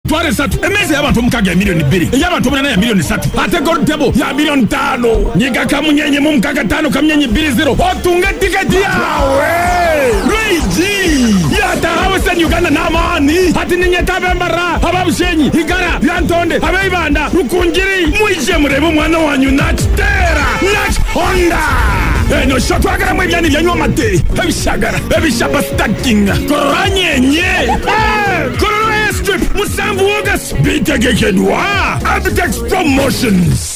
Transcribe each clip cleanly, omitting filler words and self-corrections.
twale satu emezi y'abantu omukaaga ya milioni 2 ey'abantu omunana ya milioni 3 ate gold table ya milioni 5 nyiga kamunyenye mu mukaaga 5 kamunyenye 20 otunga tiketi yawe Luigi yatahawese Uganda n'amaani ati ninyeta bembara ababushenyi igara byantonde abeibanda rukungiri mwije murebe umwana wanyu nakitera Honda eno shotwagara mu byani byanywa mate ebishagara ebishaba stacking koranyenye kororo strip musanvu August bitegekedwa Abitex Promotions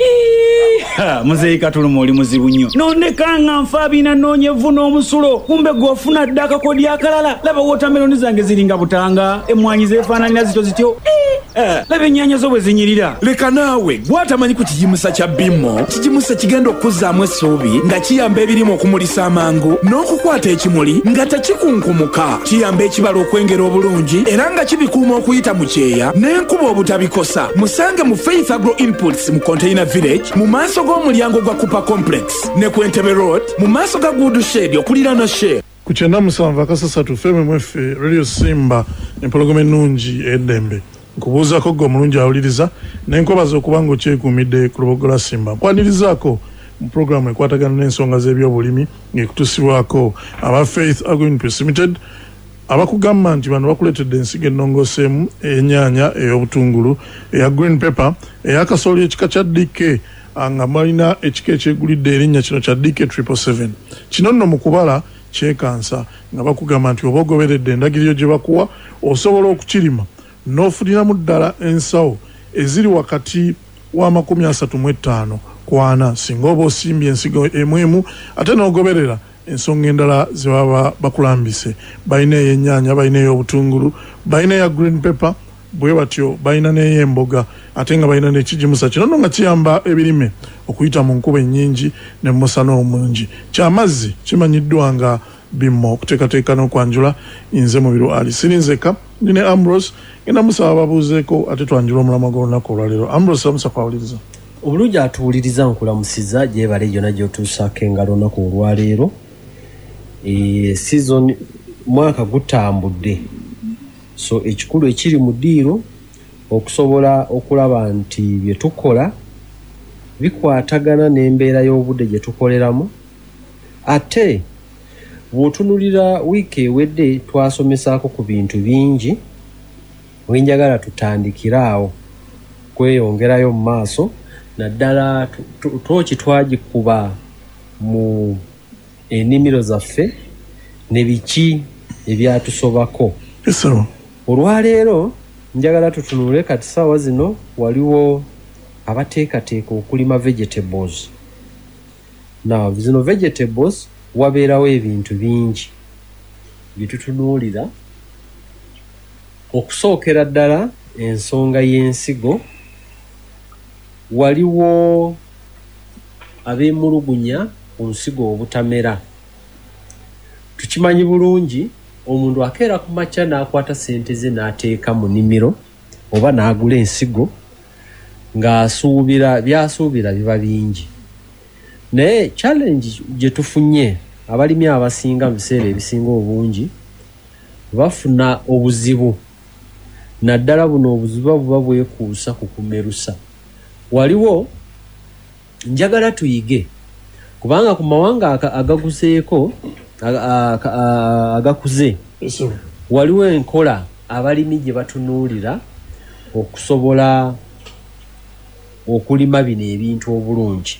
Muzei katulumu oli muzibu nnyo none kanga nfa bina nonyevu n'omusulo kumbe gwofuna ddaka kodi akalala laba watermelon zange ziringa butanga emwanyi zefaananira zityo laba ennyanya zo bwe zinyirira leka naawe gwatamanyi ku kijimusa kya Bimo kijimusa kigenda okuzzaamu essuubi nga kiyamba ebirimu okumulisa amangu n'okukwata ekimuli nga tekikunkumuka kiyamba ekibala okwengera obulungi era nga kibikuuma okuyita mu kyeya n'enkuba obutabikosa musange mu Faith Agro Inputs mu Container Village mu maaso g'omulyango gwa Cooper Complex ne ku Entebbe Road mu maaso ga Good Shade okuliraana Share ku 97 akasasatu FMF Radio Simba empologoma ennungi eddembe nkubuuzako gwe omulungi awuliriza n'enkobaza okuba ng'okyekuumidde ku lubogola Simba nkwanirizaako mu programu ekwatagana n'ensonga z'ebyobulimi ng'ekutusibwako aba Faith Agro Inputs Limited abakugamba nti bano bakuleetedde ensigo ennongoseemu ey'ennyaanya ey'obutungulu eya green pepper ey'akasooli ekika kya DK nga balina ekika ekyegulidde erinnya kino kya DK 777 kino nno mu kubala kyekansa nga bakugamba nti oba ogoberedde endagiriro gye bakuwa osobola okukirima n'ofuniramu ddala ensawo eziri wakati wa 35 ku 40 singa oba osimbye ensigo emu ate n'ogoberera ensonga endala ze baba bakulambise balina ey'ennyaanya balina ey'obutungulu balina eya green pepper bwe batyo balina n'ey'emboga ate nga balina n'ekijimusa kino nno nga kiyamba ebirime okuyita mu nkuba ennyingi ne mu musana omungi kyamazzi kimanyiddwa nga Bimo okuteekateeka n'okwanjula nze mubiru ali sirinzeka ndine Ambrose ngenda musaba babuuzeeko ate twanjula omulamwa gw'olunaku olwaleero Ambrose amusa kwawuliriza obulungi atuwuliriza nkulamusiza gyebale gyonna gy'otuusaako engalo olunaku olwaleero season mwaka gutambudde so ekikulu ekiri mu ddiiro okusobola okulaba nti bye tukola bikwatagana n'embeera y'obudde gye tukoleramu ate bw'otunulira wiiki ewedde twasomesaako ku bintu bingi wenjagala tutandikiraawo kweyongerayo mu maaso naddala tooki twagikuba mu ennimiro zaffe ne biki ebyatusobako olwaleero njagala tutunule kati ssaawa zino waliwo abateekateeka okulima vegetables now zino vegetables wabeerawo ebintu bingi byetutunuulira okusookera ddala ensonga y'ensigo waliwo abeemulugunya ku nsigo obutamera tukimanyi bulungi omuntu akeera ku makya n'akwata ssente ze n'ateeka mu nnimiro oba n'agula ensigo ng'asuubira byasuubira biba bingi naye challenge gye tufunye abalimi abasinga mu biseera ebisinga obungi bafuna obuzibu naddala buno obuzibu buba bwekuusa ku kumerusa waliwo njagala tuyige kubanga ku mawanga agaguseeko agakuze waliwo enkola abalimi gye batunuulira okusobola okulima bino ebintu obulungi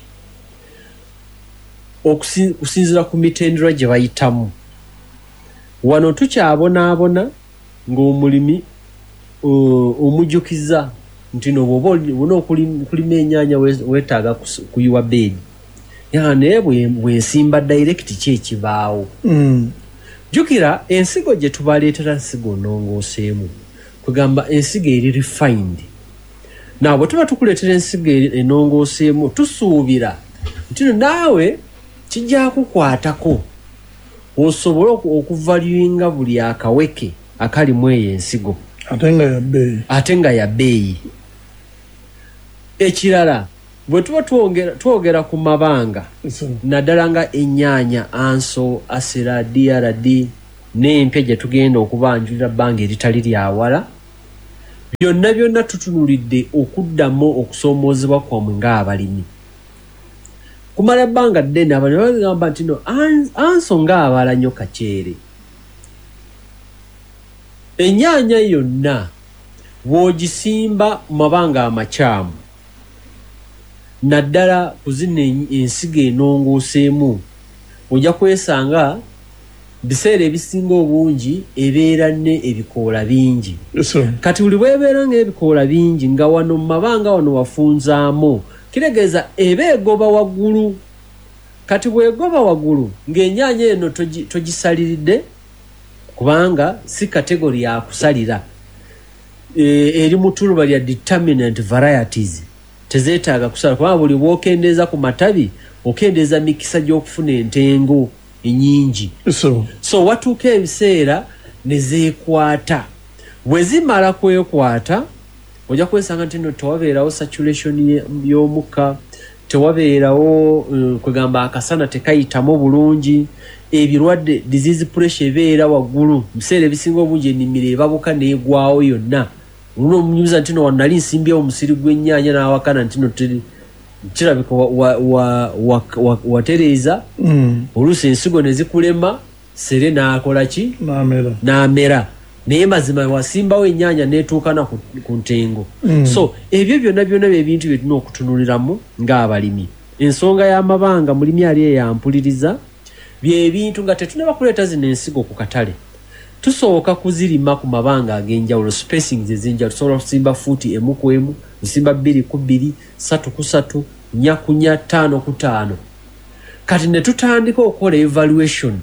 okusinziira ku mitendera gye bayitamu wano tukyabonaabona ng'omulimi omujjukiza nti no bw'oba okulima ennyaanya weetaaga kuyiwa beedi naye bwensimba direct ki ekibaawo jjukira ensigo gye tubaleetera nsigo nnongooseemu kugamba ensigo eri refined nawe bwe tuba tukuleetera ensigo ennongooseemu tusuubira nti naawe kijja kukwatako osobole okuvaluinga buli akaweke akalimu eyo ensigo ate nga ya bbeeyi ekirala bwe tuba twogera ku mabanga naddala nga ennyaanya anso asera DRD n'empya gye tugenda okubanjulira bbanga eritali lyawala byonna tutunulidde okuddamu okusoomoozebwa kwammwe ng'abalimi. Kumala ebbanga ddene abantu bagamba nti no Anso ng'abala nnyo kaceere. Ennyaanya yonna bw'ogisimba mu mabanga amakyamu naddala ku zino ensigo enongooseemu ojja kwesanga biseera ebisinga obungi ebeera ne ebikoola bingi. Kati buli bwebeera ng'ebikoola bingi nga wano mu mabanga wano wafunzaamu kiregeeza eba egoba waggulu. Kati bw'egoba waggulu ng'ennyaanya eno togisaliridde kubanga si kategori ya kusalira. Eri mu tuluba lya determinant varieties tezeetaaga kusala kubanga buli bw'okendeeza ku matabi okendeeza mikisa gy'okufuna entengo enyingi. So watuuka ebiseera ne zeekwata. Bwe zimala kwekwata ojja kwesanga nti no tewabeerawo saturation y'omukka, tewabeerawo kwegamba akasana tekayitamu bulungi, ebirwadde disease pressure ebeera waggulu. Mu biseera ebisinga obungi ennimiro ebabuka n'egwawo yonna. Luno omunyumiza nti no wannali nsimbyewo omusiri gw'ennyaanya n'awakana nti no kirabika watereeza oluusi ensigo ne zikulema sere n'akola ki? N'amera. Naye mazima wasimbawo ennyaanya n'etuukana ku ntengo. So ebyo byonna by'ebintu bye tulina okutunuliramu ng'abalimi. Ensonga y'amabanga mulimi ali eyampuliriza by'ebintu nga tetunaba kuleeta zino ensigo ku katale. Tusooka kuzirima ku mabanga ag'enjawulo, spacings ez'enjawulo. Tusobola okusimba fuuti 1 ku 1, tusimba 2 ku 2, 3 ku 3, 4 ku 4, 5 ku 5. Kati ne tutandika okukola evaluation.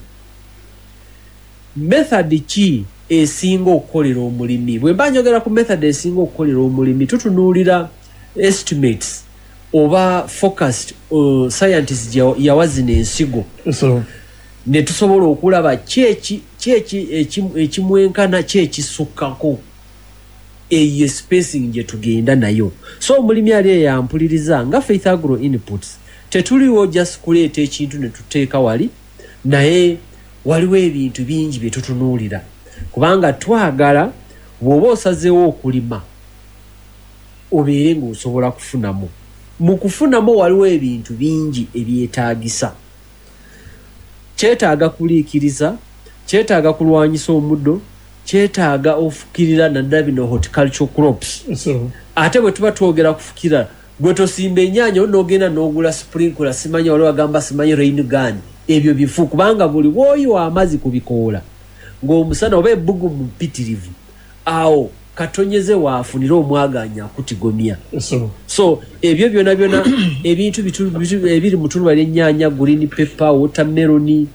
Method ki esinga okukolera omulimi? Bwe mba njogera ku method esinga okukolera omulimi, tutunuulira estimates oba focused scientists yawa zino ensigo. Ne tusobola okulaba kyeki ekimwenkana kyekisukkako eyo spacing gye tugenda nayo. So omulimi ali eyampuliriza nga Faith Agro Inputs tetuliwo just kuleeta ekintu ne tuteeka wali, naye waliwo ebintu bingi bye tutunuulira kubanga twagala bw'oba osazeewo okulima obeere ng'osobola kufunamu. Mu kufunamu waliwo ebintu bingi ebyetaagisa. Kyetaaga kuliikiriza, kyetaaga kulwanyisa omuddo, kyetaaga ofukirira naddala bino horticultural crops. Ate bwe tuba twogera kufukira, gwe tosimba ennyaanya onogenda n'ogula sprinkler, simanyi waliwo agamba simanyi rain gun. Ebyo bifu kubanga buli bw'oyiwa amazzi ku bikoola ng'omusana oba ebbugu mpitirivu awo katonyeze waafunira omwaganya akutigomya. So ebyo byonna ebintu ebiri mu tuluba ly'ennyaanya, green pepper, watermelon,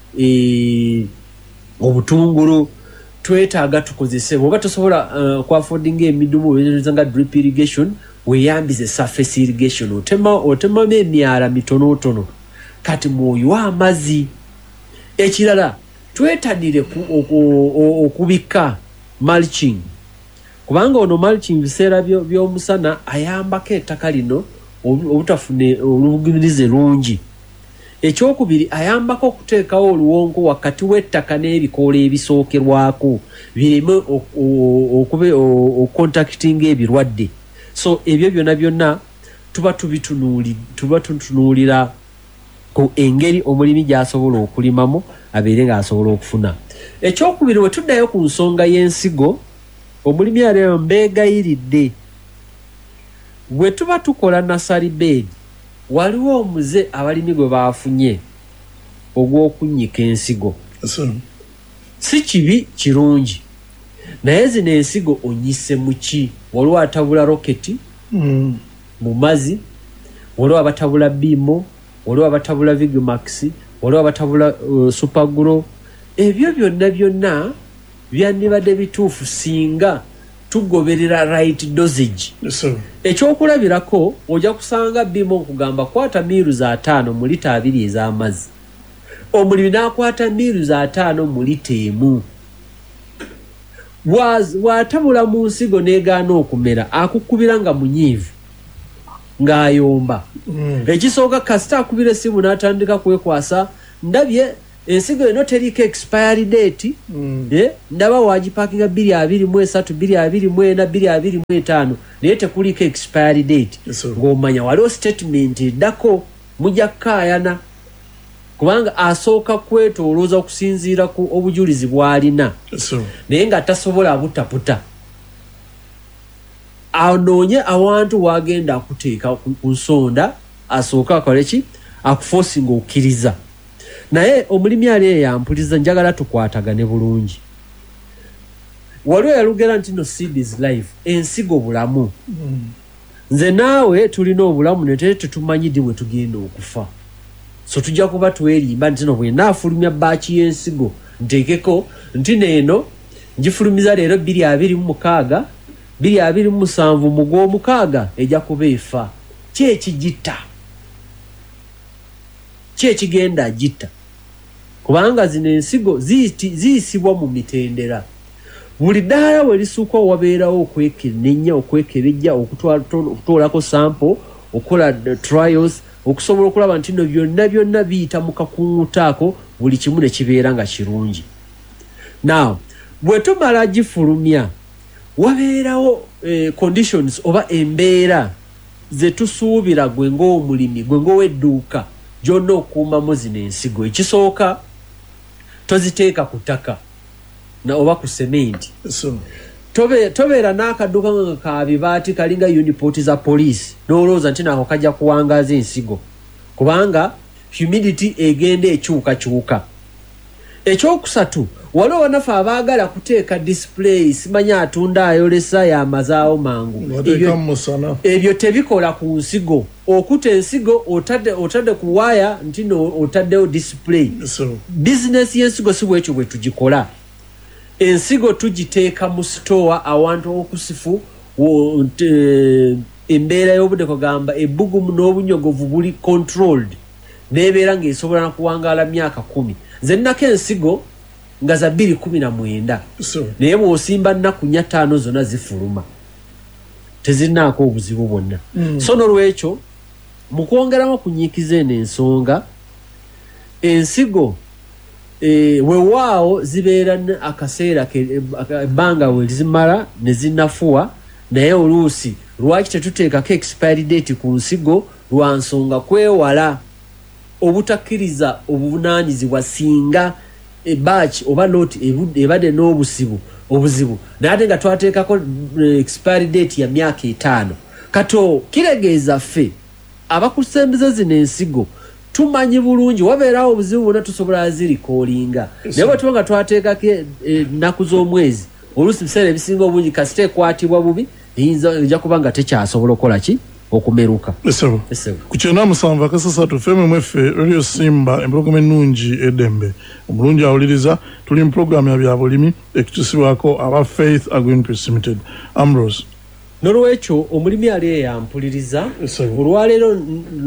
obutungulu twetaaga tukozese. Bw'oba tosobola kwaffordinga emidumu nga drip irrigation, weeyambize surface irrigation. Otemamu emyala mitonotono kati mwoyo amazzi. Ekirala twetadire okubika mulching kubanga ono mulching biseera by'omusana ayambako ettaka lino obutafune olugumirize lungi. Ekyokubiri ayambako okuteekawo oluwonko wakati w'ettaka n'ebikoola ebisookerwako bireme okucontactinga ebirwadde. So ebyo byonna tuba tutunuulira ku engeri omulimi gy'asobola okulimamu abeere ng'asobola okufuna. Ekyokubiri we tuddayo ku nsonga y'ensigo, omulimi aleo mbeegayiridde bwe tuba tukola nursery bed waliwo omuze abalimi gwe baafunye ogw'okunnyika ensigo. Si kibi, kirungi, naye zino ensigo onyise mu ki? Waliwo atabula roketi mu mazzi, waliwo abatabula bimo, waliwo abatabula Vigmax, waliwo abatabula Supergrow. Ebyo byonna byandibadde bituufu singa tugoberera right dosage. Ekyokulabirako ojja kusanga bimo okugamba kwata miru za 5 mu lita 2 ez'amazzi, omulimi n'akwata miru za 5 mu lita 1. Bw'atabula mu nsigo n'egaana okumera akukubira nga munyiivu ng'ayomba. Ekisooka kasita akubira essimu n'atandika kwekwasa, ndabye ensigo eno teriko expiry date ndaba wagipakinga 223 224 225 naye tekuliko expiry date ng'omanya waliwo statement eddako mujja kkaayana kubanga asooka kwetoolooza okusinziira ku obujulizi bw'alina naye nga tasobola butaputa anoonye awantu wagenda akuteeka ku nsonda asooka akole ki akuforcinga okkiriza naye omulimi ali yampuliza njagala tukwatagane bulungi waliwo yalugera nti no seed is life ensigo bulamu nze naawe tulina obulamu netete tetumanyi ddi bwe tugenda okufa so tujja kuba twerimba nti no bwe naafulumya baaki y'ensigo nteekeko nti neeno ngifulumiza leero 226 227 mu gw'omukaaga ejja kuba efa ki ekigita ki ekigenda gitta kubanga zino ensigo ziyisibwa mu mitendera buli ddaala we lisukwa wabeerawo okwekenenya okwekebejja okutwalako sample okukola trials okusobola okulaba nti no byonna biyita mu kakunguta buli kimu ne kibeera nga kirungi now bwe tumala gifulumya wabeerawo conditions oba embeera ze tusuubira gwe ng'omulimi gwe ng'owedduuka gyonna okuumamu zino ensigo ekisooka toziteeka ku ttaka oba ku sementi tobeera n'akadduka nga ka bibaati kalinga unipoti za poliisi n'olowooza nti nako kajja kuwangaaza ensigo kubanga humidity egenda ekyukakyuka ekyokusatu waliwo bannaffe abaagala kuteeka display simanyi atunda ayolesa yamazaawo mangu ebyo tebikola ku nsigo okuta ensigo otadde ku waya nti otaddewo display bizinesi y'ensigo si bwekyo bwe tugikola ensigo tugiteeka mu store awantu okusifu embeera y'obudde kugamba ebbugumu n'obunyogovu buli controlled nebeera ng'esobola nakuwangaala myaka 10 nze nnako ensigo nga za 2019 naye bw'osimba nnaku 5 zonna zifuluma tezirinaako obuzibu bwonna so n'olwekyo mu kwongeramu kunyiikiza eno ensonga ensigo weewaawo zibeera akaseera ebbanga we zimala ne zinafuwa naye oluusi lwaki tetuteekako expiry date ku nsigo lwa nsonga kwewala obutakkiriza obuvunaanyizibwa singa ebachi oba lot ebadde n'obuzibu naye ate nga twateekako expiry date ya myaka 5 kato kiregeeza ffe abakusembeza zino ensigo tumanyi bulungi wabeerawo obuzibu bwonna tusobola zirikoolinga naye bwe tuba nga twateekako ennaku z'omwezi oluusi biseera ebisinga obungi kasita ekwatibwa bubi ejja kuba nga tekyasobola okukola ki okumeruka ku 97.3 FM mweffe Radio Simba empologoma ennungi eddembe omulungi awuliriza tuli mu pulogulaamu ya byabulimi ekutusibwako aba Faith Agribusiness Limited. Ambrose n'olwekyo omulimi ali yampuliriza olwaleero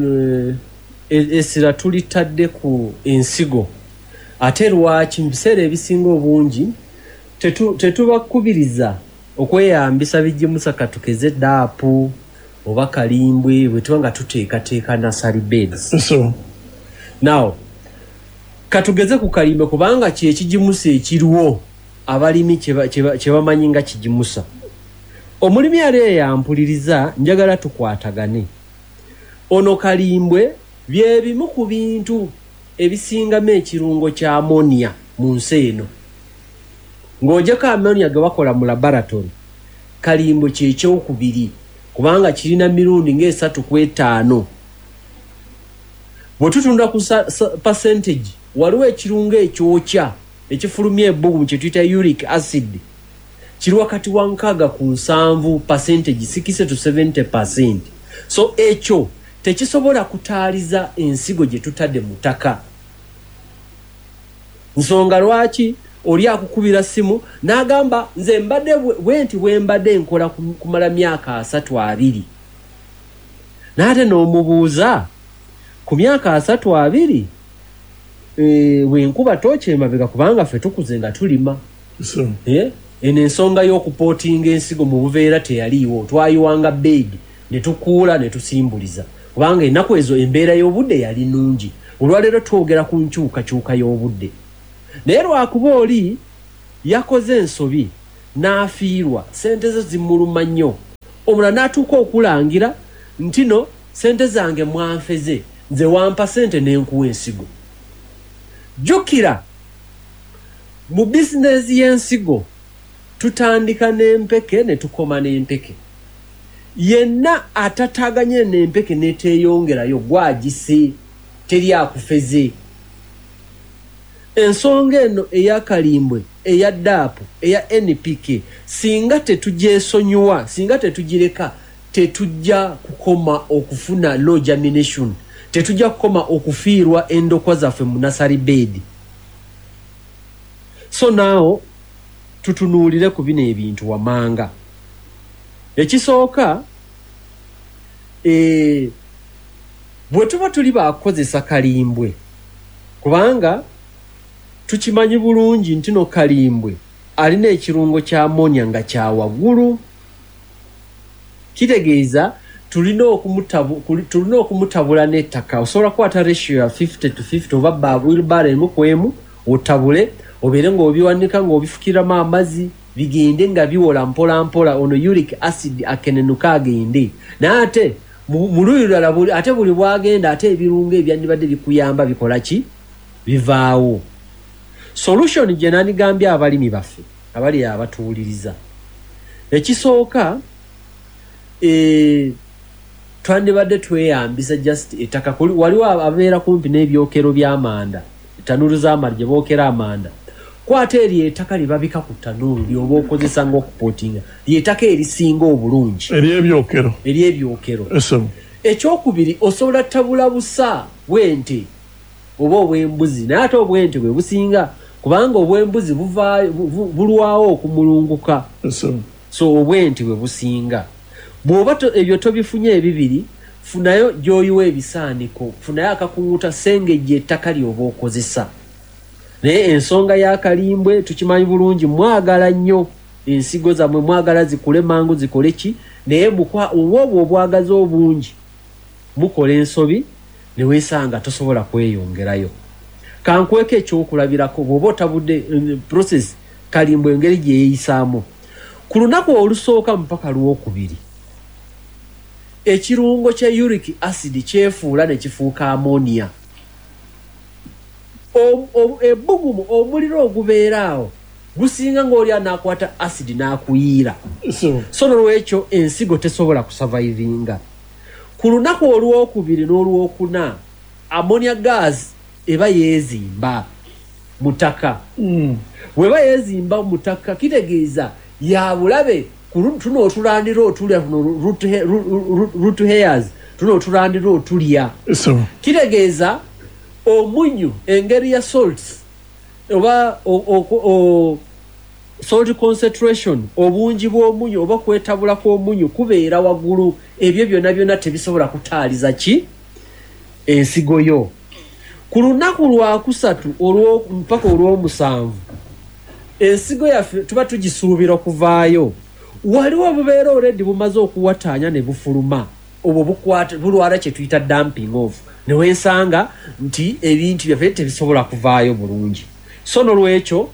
essira tulitadde ku ensigo ate lwaki mu biseera ebisinga obungi tetubakubiriza okweyambisa bigimusa katukeze daapu oba kalimbwe bwe tuba nga tuteekateeka nursery beds now katugeze ku kalimbe kubanga kyekigimusa ekiriwo abalimi kye bamanyi nga kigimusa omulimi ali yampuliriza njagala tukwatagane ono kalimbwe byebimu ku bintu ebisingamu ekirungo kya ammonia mu nsi eno ng'ogyeko ammonia ge bakola mu laboratory kalimbwe kyekyokubiri kubanga kirina mirundi ng'esatu ku 5 bwe tutunda ku percentage waliwo ekirungo ekyokya ekifulumya ebbugumu kye tuyita uric acid kiri wakati wa 6 ku 7 percentage 60 to 70%. So ekyo tekisobola kutaaliza ensigo gye tutadde mu ttaka. Nsonga lwaki oli akukubira simu n'agamba nze mbadde bwenti wembadde nkola kumala myaka 32. N'ate n'omubuuza ku myaka 32 wenkuba toche emabega kubanga ffe tukuze nga tulima. Eno ensonga y'okupootinga ensigo mu buveera teyaliiwo, twayiwanga bed ne tukuula ne tusimbuliza kubanga ennaku ezo embeera y'obudde yali nnungi. olwaleero twogera ku nkyukakyuka y'obudde naye lwakuba oli yakoze ensobi n'afiirwa sente ze zimuluma nnyo omulala n'atuuka okulangira nti no sente zange mwanfeze nze wampa sente n'enkuwa ensigo jjukira mu bizinesi y'ensigo tutandika n'empeke ne tukoma n'empeke yenna atataganye n'empeke neteeyongerayo gwagise teri akufeze ensonga eno eya kalimbwe eya daapu eya NPK singa tetugyesonyiwa singa tetugireka tetujja kukoma okufuna low germination tetujja kukoma okufiirwa endokwa zaffe mu nasari bed so naawo tutunuulire ku bino ebintu wamanga ekisooka bwe tuba tuli bakozesa kalimbwe kubanga tukimanyi bulungi nti no kalimbwe alina ekirungo kya ammonia nga kya waggulu kitegeeza tulina okumutabula n'ettaka osobola kukwata ratio ya 50-50 oba bawilbaro emu ku emu otabule obeere ng'obiwanika ng'obifukiramu amazzi bigende nga biwola mpola mpola ono uric acid akenenuka agende naye ate mu luuyi lulala ate buli bwagenda ate ebirungo ebyandibadde bikuyamba bikola ki bivaawo solution gye nanigambye abalimi baffe abali abatuwuliriza ekisooka twandibadde tweyambisa just ettaka waliwo abeera kumpi n'ebyokero by'amanda tanuru z'amanda gye bookera amanda kwata eri ettaka libabika ku tanuru lyoba okozesa ng'okupotinga ly'ettaka erisinga obulungi ery'ebyokero ekyokubiri osobola tabula busa bw'ente oba obw'embuzi naye ate obw'ente bwe businga kubanga obw'embuzi bulwawo okumulunguka so obw'ente bwe businga bw'oba ebyo tobifunye ebibiri funayo gy'oyiwa ebisaaniko funayo akakunguta sengejja ettaka ly'oba okozesa naye ensonga ya kalimbwe tukimanyi bulungi mwagala nnyo ensigo zammwe mwagala zikule mangu zikole ki naye obwo obwagazi obungi mukola ensobi ne weesanga tosobola kweyongerayo kankweko ekyokulabirako bw'oba otabudde process kalimbwe engeri gye yeeyisaamu ku lunaku olusooka mpaka lwokubiri ekirungo kya uric acid kyefuula ne kifuuka ammonia ebbugumu omuliro ogubeera awo gusinga ng'oli anaakwata acid n'akuyiira so nolwekyo ensigo tesobola kusurvivinga ku lunaku olwokubiri n'olwokuna ammonia gas eba yeezimba mutaka weba yeezimba mutaka kitegeeza yabulabe tuno otulandira otulya root hairs tuno otulandira otulya kitegeeza omunyu engeri ya salts oba salt concentration obungi bw'omunyu oba kwetabula kw'omunyu kubeera waggulu ebyo byonna tebisobola kutaaliza ki ensigo yo ku lunaku lwakusatu mpaka olw'omusanvu ensigo yaffe tuba tugisuubira okuvaayo waliwo obubeera already bumaze okuwataanya ne bufuluma obwo bulwala kye tuyita dumping off ne weesanga nti ebintu byaffe tebisobola kuvaayo bulungi so nolwekyo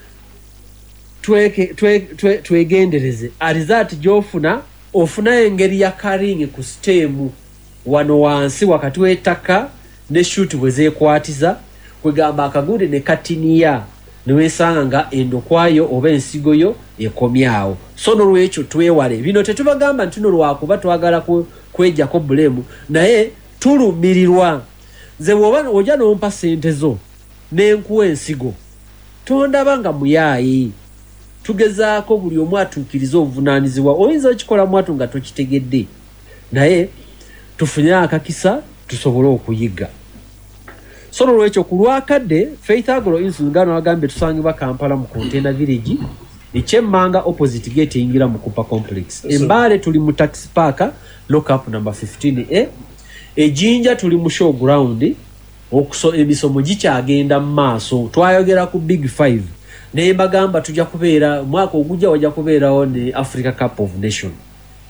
twegendereze result gy'ofuna engeri ya carrying ku siteemu wano wansi wakati w'ettaka ne shuti bwe zeekwatiza kwegamba akagude ne katiniya ne weesanga nga endokwayo oba ensigo yo ekomyawo so nolwekyo twewale bino tetubagamba nti no lwakuba twagala kwejjako bulemu naye tulumirirwa nze bw'oba ojja n'ompa sente zo n'enkuwa ensigo tondaba nga muyaayi tugezaako buli omu atuukiriza obuvunaanyizibwa oyinza okikola mwatu nga tokitegedde naye tufunye akakisa tusobole okuyiga so nolwekyo ku lwakadde Faith Agro Insulingano agambye tusangibwa Kampala mu Container Village ekyemmanga opposite gate eyingira mu Cooper Complex Embaale tuli mu taxi park lock up number 15A ejinja tuli mu showground emisomo gikyagenda mu maaso twayogera ku Big 5 naye bagamba tujja kubeera mwaka ogujja wajja kubeerawo ne Africa Cup of Nation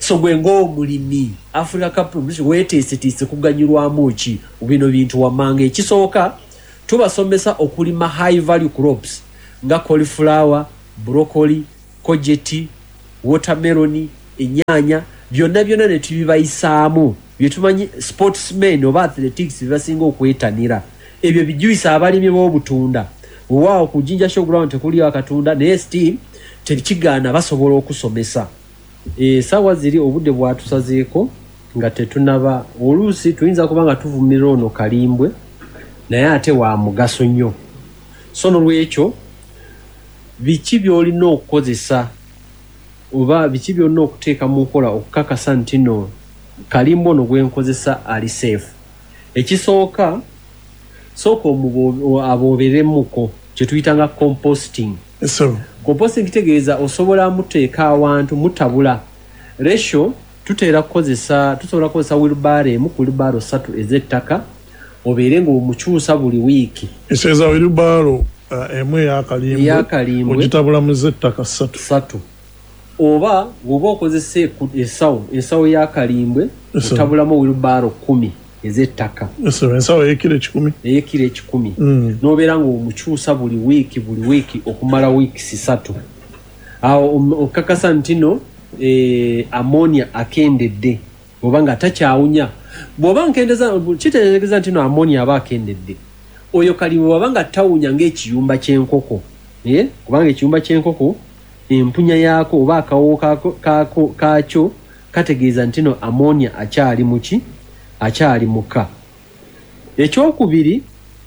so gwe ng'omulimi Africa Cup weeteeseteese kuganyulwamu ki bino bintu wammanga. Ekisooka tubasomesa okulima high value crops nga cauliflower, broccoli, courgette, watermelon, ennyanya, byonna ne tubibayisaamu bye tumanyi sportsmen oba athletics bibasinga okwetanira. Ebyo bijuyisa abalimi b'obutunda. Waawo ku Jinja Showground tekuli akatunda naye still tekigaana basobola okusomesa. Sawa ziri obudde bwatusazeeko nga tetunaba oluusi tuyinza kuba nga tuvumira ono Kalimbwe naye ate wa mugaso nnyo. So nolwekyo biki by'olina okukozesa oba biki byonna okuteeka mu nkola okukakasa nti no Kalimbwe ono gwenkozesa ali safe. Ekisooka sooka abooberemuko kye tuyitanga composting. Composting kitegeeza osobola muteeka awantu mutabula ratio tusobola kukozesa wheelbarrow emu ku wheelbarrow 3 ez'ettaka obeere ng'omukyusa buli wiiki. Eseeza wheelbarrow emu ey'akalimbwe ogitabula mu z'ettaka 3 oba bw'oba okozesa ensawo y'akalimbwe otabulamu wheelbarrow 10 ez'ettaka. Ensawo ey'ekiro 10 n'obeera ng'omukyusa buli wiiki okumala weeks 3. Awo okakasa nti no ammonia akendedde oba nga takyawunya. Bw'oba nkendeza kitegeeza nti no ammonia aba akendedde. Oyo Kalimbwe bw'aba nga tawunya ng'ekiyumba ky'enkoko. Kubanga ekiyumba ky'enkoko empunya yaako oba akawo kaakyo kategeeza nti no ammonia akyali muki akyali muka. Ekyokubiri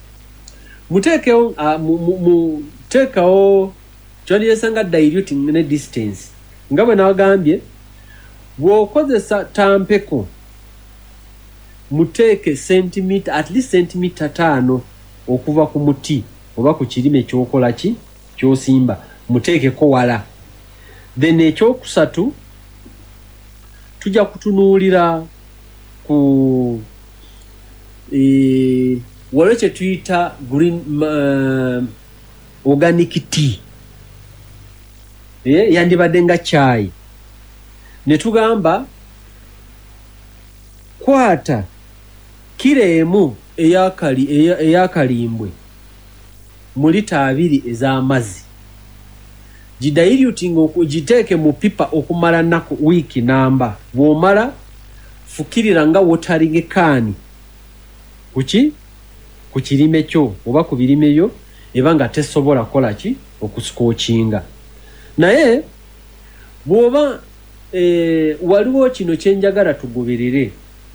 muteekawo kyondyesa nga diluting ne distance nga bwe nawagambye bw'okozesa tampeko muteeke at least centimeter 5 okuva ku muti oba ku kirime ky'okola ki ky'osimba muteekeko wala. Then ekyokusatu tujja kutunuulira ku waliwo kye tuyita green organic tea yandibadde nga chai. Ne tugamba kwata kilo emu ey'akalimbwe mu lita 2 ez'amazzi gidiluting giteeke mu pipa okumala nnaku wiiki namba. Bw'omala fukirira nga watering kaani ku kirime kyo oba ku birime byo eba nga tesobola kola ki okusikookinga. Naye bw'oba waliwo kino kyenjagala tugoberere.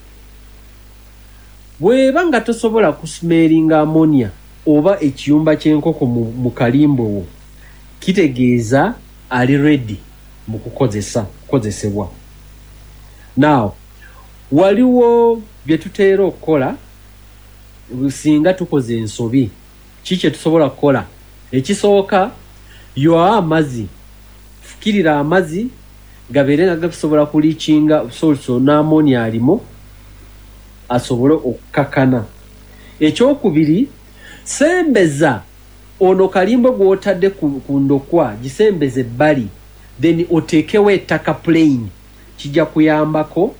Bw'eba nga tosobola kusmeringa ammonia oba ekiyumba ky'enkoko mu Kalimbwe wo kitegeeza ali ready mu kukozesebwa. Now waliwo bye tuteera okukola singa tukoze ensobi kiki tusobola kukola. Ekisooka yowa amazzi fukirira amazzi gabeere nga gasobola kuliikinga so n'ammonia alimo asobole okukakana. Ekyokubiri sembeza ono Kalimbwe gw'otadde ku ndokwa gisembeze ebbali then oteekewo ettaka plain kijja kuyambako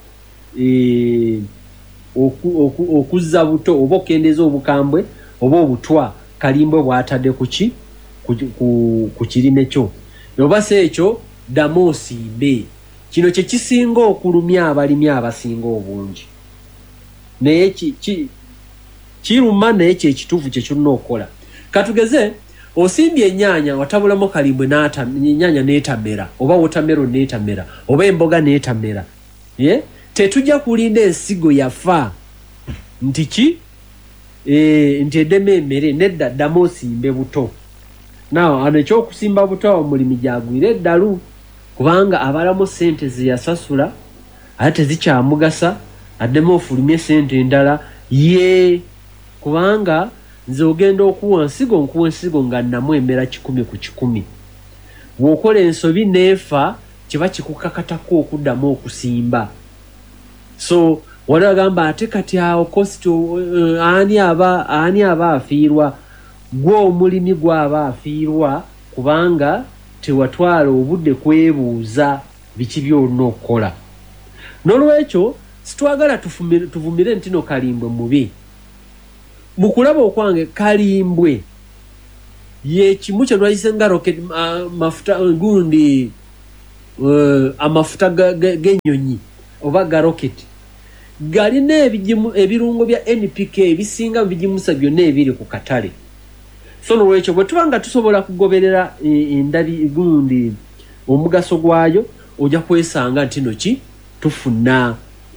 okuzza buto oba okendeeza obukambwe oba obutwa Kalimbwe bw'atadde ku kirime kyo. Oba si ekyo ddamu osimbe. Kino kye kisinga okulumya abalimi abasinga obungi. Naye kiruma naye kyekituufu kye kirina okukola. Katugeze osimbye ennyaanya watabulamu Kalimbwe ennyaanya n'etamera oba watermelon n'etamera oba emboga n'etamera. Tetujja kulinda ensigo yafa nti eddemu emmere nedda ddamu osimbe buto. Naawe ano ekyokusimba buto awo mulimi gyagwire eddalu kubanga abalamu ssente ze yasasula ate tezikyamugasa addemu ofulumye ssente endala kubanga nze ogenda okuwa nsigo nga nnamu emera 10 ku 10. Bw'okola ensobi neefa kiba kikukakatako okuddamu okusimba. So waliwo agamba ate kati awo cost ani aba afiirwa. Gwe omulimi gw'aba afiirwa kubanga tewatwala obudde kwebuuza biki by'olina okukola. Nolwekyo sitwagala tuvumire nti no Kalimbwe mubi. Mukulaba okwange Kalimbwe ye kimu kye lwayise nga rocket mafuta gundi amafuta g'ennyonyi oba ga rocket galina ebirungo bya NPK ebisinga bigimusa byonna ebiri ku katale. So nolwekyo bwe tuba nga tusobola kugoberera endabi gundi omugaso gwayo ojja kwesanga nti noki tufuna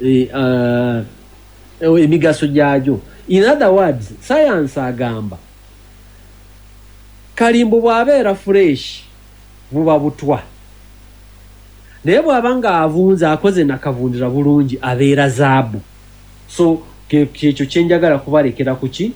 emigaso gyayo. In other words, science agamba Kalimbwe bw'abeera fresh buba butwa, naye bw'abanga avunze akoze nakavundira bulungi abeera zaabu. So kyekyo kyenjagala kubalekera kuki